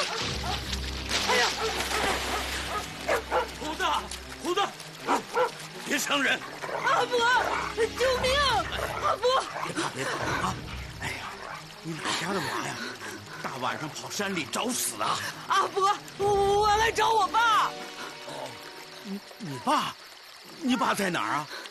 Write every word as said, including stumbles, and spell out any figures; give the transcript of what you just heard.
哎呀！虎子，虎子，别伤人！ 阿伯，救命！阿伯， 别怕，别怕啊！哎呀，你哪家的娃呀？大晚上跑山里找死啊！ 阿伯，我来找我爸。 哦，你你爸，你爸在哪儿啊？